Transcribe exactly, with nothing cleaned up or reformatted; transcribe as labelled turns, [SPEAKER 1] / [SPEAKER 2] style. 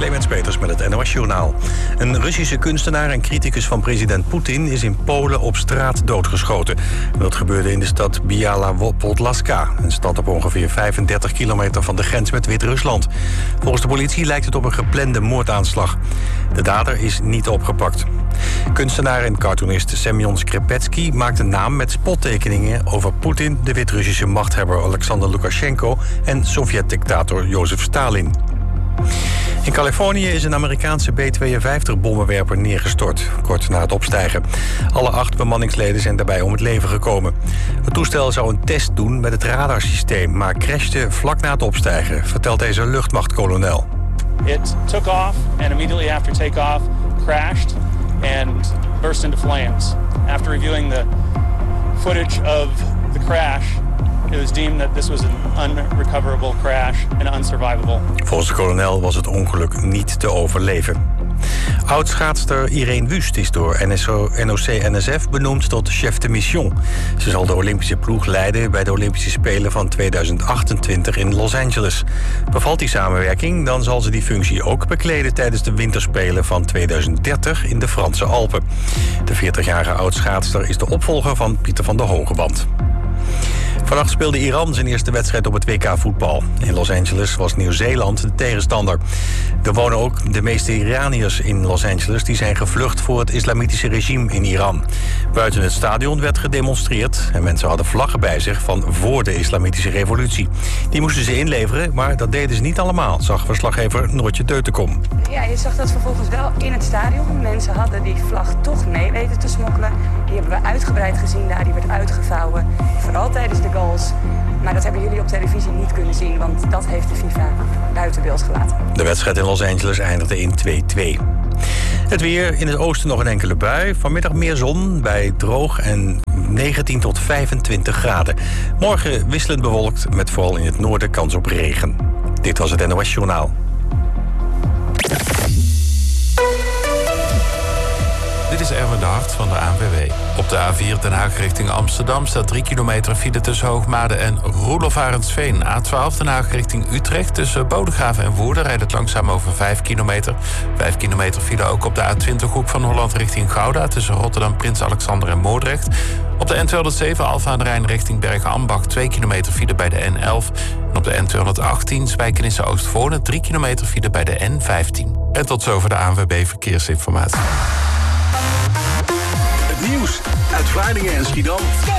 [SPEAKER 1] Clemens Peters met het N O S-journaal. Een Russische kunstenaar en criticus van president Poetin is in Polen op straat doodgeschoten. Dat gebeurde in de stad Białowieża, een stad op ongeveer vijfendertig kilometer van de grens met Wit-Rusland. Volgens de politie lijkt het op een geplande moordaanslag. De dader is niet opgepakt. Kunstenaar en cartoonist Semyon Skripetsky maakt een naam met spottekeningen over Poetin, de Wit-Russische machthebber Alexander Lukashenko en Sovjet-dictator Jozef Stalin. In Californië is een Amerikaanse B tweeënvijftig-bommenwerper neergestort, kort na het opstijgen. Alle acht bemanningsleden zijn daarbij om het leven gekomen. Het toestel zou een test doen met het radarsysteem, maar crashte vlak na het opstijgen, vertelt deze luchtmachtkolonel.
[SPEAKER 2] It took off and immediately after takeoff crashed and burst into flames. After reviewing the footage of the crash, it was deemed that this was an unrecoverable crash and unsurvivable. Volgens de kolonel was het ongeluk niet te overleven. Oud-schaatster Irene Wüst is door N O C N S F benoemd tot chef de mission. Ze zal de Olympische ploeg leiden bij de Olympische Spelen van tweeduizend achtentwintig in Los Angeles. Bevalt die samenwerking, dan zal ze die functie ook bekleden tijdens de winterspelen van tweeduizend dertig in de Franse Alpen. De veertigjarige oud-schaatster is de opvolger van Pieter van der Hogeband. Vannacht speelde Iran zijn eerste wedstrijd op het W K voetbal. In Los Angeles was Nieuw-Zeeland de tegenstander. Er wonen ook de meeste Iraniërs in Los Angeles die zijn gevlucht voor het islamitische regime in Iran. Buiten het stadion werd gedemonstreerd en mensen hadden vlaggen bij zich van voor de islamitische revolutie. Die moesten ze inleveren, maar dat deden ze niet allemaal, zag verslaggever Noortje Deutenkom.
[SPEAKER 3] Ja, je zag dat vervolgens wel in het stadion. Mensen hadden die vlag toch mee weten te smokkelen. Die hebben we uitgebreid gezien daar, die werd uitgevouwen. Vooral tijdens de goals. Maar dat hebben jullie op televisie niet kunnen zien, want dat heeft de FIFA buiten beeld gelaten.
[SPEAKER 1] De wedstrijd in Los Angeles eindigde in twee-twee. Het weer, in het oosten nog een enkele bui. Vanmiddag meer zon, bij droog en negentien tot vijfentwintig graden. Morgen wisselend bewolkt, met vooral in het noorden kans op regen. Dit was het N O S-journaal.
[SPEAKER 4] Dit is Erwin de Hart van de A N W B. Op de A vier Den Haag richting Amsterdam staat drie kilometer file tussen Hoogmade en Roelof Arendsveen. A twaalf Den Haag richting Utrecht tussen Bodegraven en Woerden rijdt het langzaam over vijf kilometer. vijf kilometer file ook op de A twintig Hoek van Holland richting Gouda tussen Rotterdam, Prins Alexander en Moordrecht. Op de N tweehonderdzeven Alphen aan de Rijn richting Bergen-Ambacht twee kilometer file bij de N elf. En op de N tweehonderdachttien Spijkenisse Oostvoorne drie kilometer file bij de N vijftien. En tot zover de A N W B Verkeersinformatie.
[SPEAKER 5] Het nieuws uit Vlaardingen en Schiedam.